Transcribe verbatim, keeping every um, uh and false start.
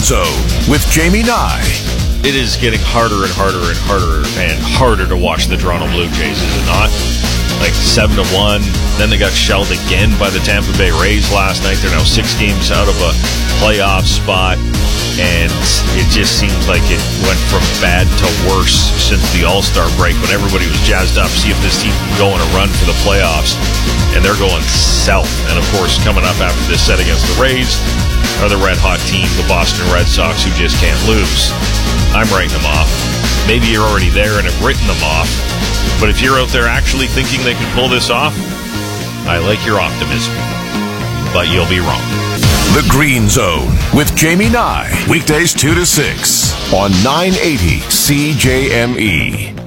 Zone with Jamie Nye. It is getting harder and harder and harder and harder to watch the Toronto Blue Jays, is it not? Like seven to one. Then they got shelled again by the Tampa Bay Rays last night. They're now six games out of a playoff spot. And it just seems like it went from bad to worse since the All-Star break when everybody was jazzed up, see if this team can go on a run for the playoffs. And they're going south. And, of course, coming up after this set against the Rays are the red-hot team, the Boston Red Sox, who just can't lose. I'm writing them off. Maybe you're already there and have written them off. But if you're out there actually thinking they can pull this off, I like your optimism. But you'll be wrong. The Green Zone with Jamie Nye. Weekdays two to six on nine eighty C J M E.